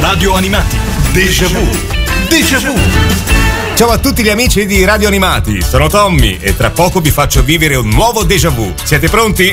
Radio Animati. Déjà vu. Déjà vu. Ciao a tutti gli amici di Radio Animati, sono Tommy e tra poco vi faccio vivere un nuovo déjà vu. Siete pronti?